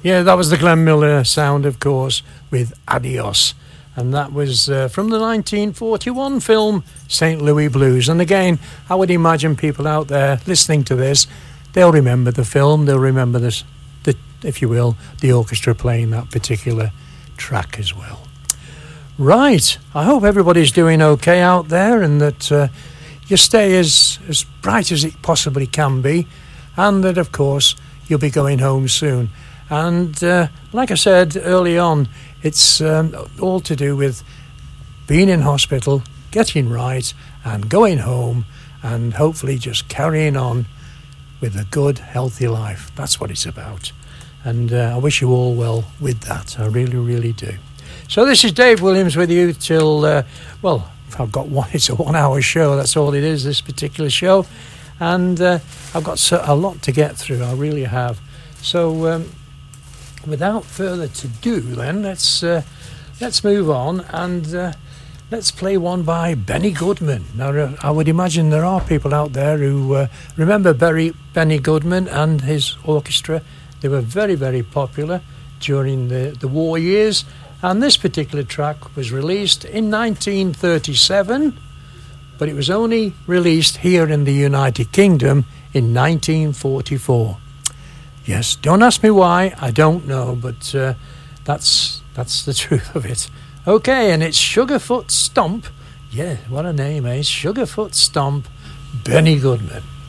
Yeah, that was the Glenn Miller sound, of course, with Adios. And that was from the 1941 film St. Louis Blues. And again, I would imagine people out there listening to this, they'll remember the film, they'll remember this, if you will, the orchestra playing that particular track as well. Right, I hope everybody's doing okay out there and that your stay is as bright as it possibly can be, and that, of course, you'll be going home soon. And like I said early on, it's all to do with being in hospital, getting right, and going home, and hopefully just carrying on with a good, healthy life. That's what it's about. And I wish you all well with that. I really, really do. So this is Dave Williams with you till, I've got one. It's a 1 hour show. That's all it is, this particular show. And I've got a lot to get through. I really have. So without further ado, then let's move on and let's play one by Benny Goodman. Now, I would imagine there are people out there who remember Benny Goodman and his orchestra. They were very, very popular during the war years. And this particular track was released in 1937, but it was only released here in the United Kingdom in 1944. Yes, don't ask me why, I don't know, but that's the truth of it. Okay, and it's Sugarfoot Stomp. Yeah, what a name, eh? Sugarfoot Stomp, Benny Goodman.